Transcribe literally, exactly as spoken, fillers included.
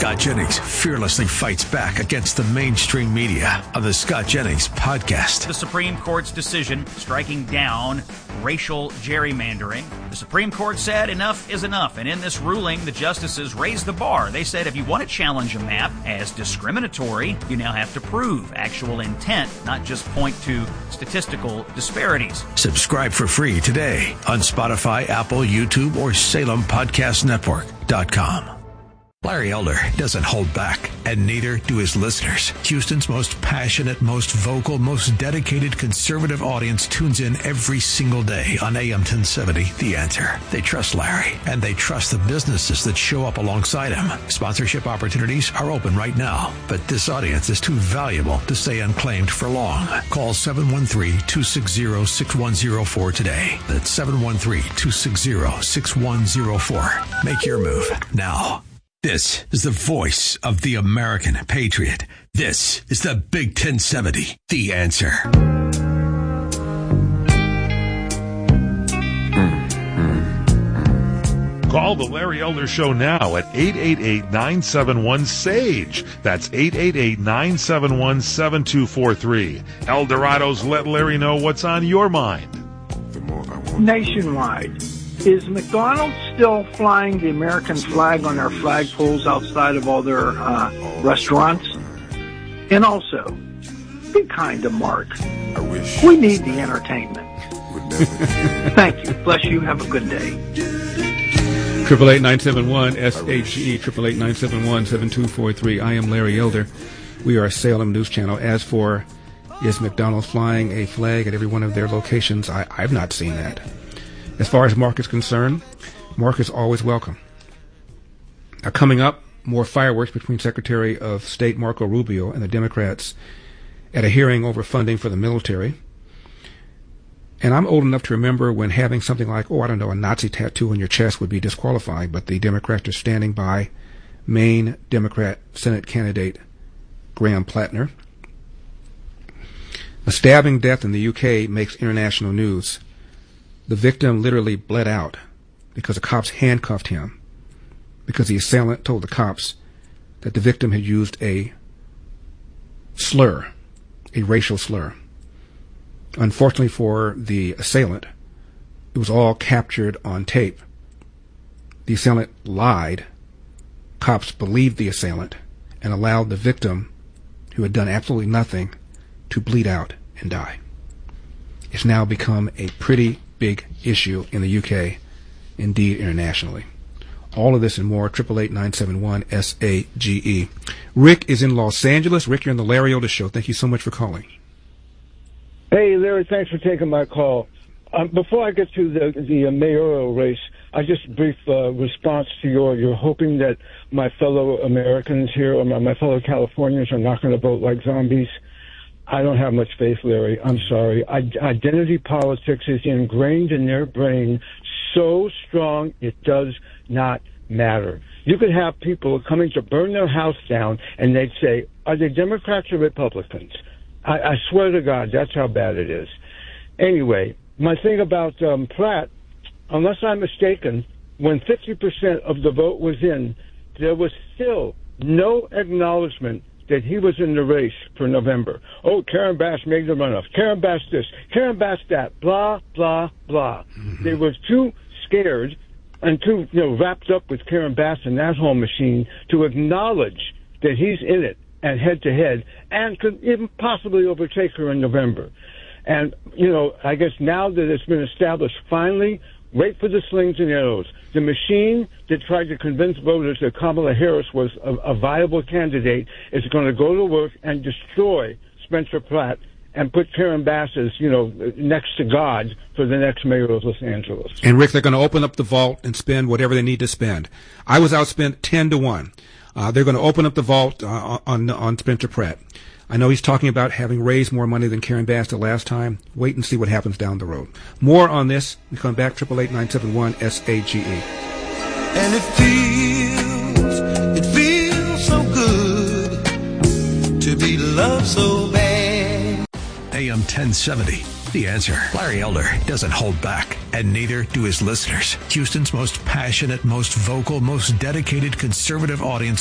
Scott Jennings fearlessly fights back against the mainstream media on the Scott Jennings Podcast. The Supreme Court's decision striking down racial gerrymandering. The Supreme Court said enough is enough, and in this ruling, the justices raised the bar. They said if you want to challenge a map as discriminatory, you now have to prove actual intent, not just point to statistical disparities. Subscribe for free today on Spotify, Apple, YouTube, or Salem Podcast Network dot com. Larry Elder doesn't hold back, and neither do his listeners. Houston's most passionate, most vocal, most dedicated conservative audience tunes in every single day on A M ten seventy, The Answer. They trust Larry, and they trust the businesses that show up alongside him. Sponsorship opportunities are open right now, but this audience is too valuable to stay unclaimed for long. Call seven one three, two six zero, six one zero four today. That's seven one three, two six zero, six one zero four. Make your move now. This is the voice of the American patriot. This is the Big ten seventy, The Answer. Call the Larry Elder Show now at eight eight eight, nine seven one, S A G E. That's eight eight eight, nine seven one, seven two four three. Eldorado's Let Larry Know What's on Your Mind. Nationwide. Is McDonald's still flying the American flag on their flagpoles outside of all their uh, restaurants? And also, be kind to Mark. I wish we need the entertainment. Thank you. Bless you. Have a good day. Triple eight nine seven one S H E triple eight nine seven one seven two four three. I am Larry Elder. We are a Salem News Channel. As for is McDonald's flying a flag at every one of their locations, I, I've not seen that. As far as Mark is concerned, Mark is always welcome. Now, coming up, more fireworks between Secretary of State Marco Rubio and the Democrats at a hearing over funding for the military. And I'm old enough to remember when having something like, oh, I don't know, a Nazi tattoo on your chest would be disqualifying, but the Democrats are standing by Maine Democrat Senate candidate Graham Plattner. A stabbing death in the U K makes international news. The victim literally bled out because the cops handcuffed him because the assailant told the cops that the victim had used a slur, a racial slur. Unfortunately for the assailant, it was all captured on tape. The assailant lied. Cops believed the assailant and allowed the victim, who had done absolutely nothing, to bleed out and die. It's now become a pretty big issue in the U K, indeed internationally. All of this and more, triple eight nine seven one S A G E. Rick is in Los Angeles. Rick, you're on the Larry Elder Show. Thank you so much for calling. Hey, Larry, thanks for taking my call. Um, before I get to the, the uh, mayoral race, I just brief uh, response to your, you're hoping that my fellow Americans here, or my, my fellow Californians are not going to vote like zombies. I don't have much faith, Larry. I'm sorry. I, identity politics is ingrained in their brain so strong it does not matter. You could have people coming to burn their house down, and they'd say, are they Democrats or Republicans? I, I swear to God, that's how bad it is. Anyway, my thing about um, Platt, unless I'm mistaken, when fifty percent of the vote was in, there was still no acknowledgement that he was in the race for November. Oh, Karen Bass made the runoff. Karen Bass this. Karen Bass that. Blah, blah, blah. Mm-hmm. They were too scared and too, you know, wrapped up with Karen Bass and that whole machine to acknowledge that he's in it and head-to-head and could even possibly overtake her in November. And, you know, I guess now that it's been established, finally, wait for the slings and arrows. The machine that tried to convince voters that Kamala Harris was a, a viable candidate is going to go to work and destroy Spencer Pratt and put Karen Bass as, you know, next to God for the next mayor of Los Angeles. And, Rick, they're going to open up the vault and spend whatever they need to spend. I was outspent ten to one. Uh, they're going to open up the vault uh, on, on Spencer Pratt. I know he's talking about having raised more money than Karen Bass did last time. Wait and see what happens down the road. More on this. We come back, triple eight nine seven one S A G E. And it feels, it feels so good to be loved so bad. A M ten seventy, The Answer. Larry Elder doesn't hold back, and neither do his listeners. Houston's most passionate, most vocal, most dedicated conservative audience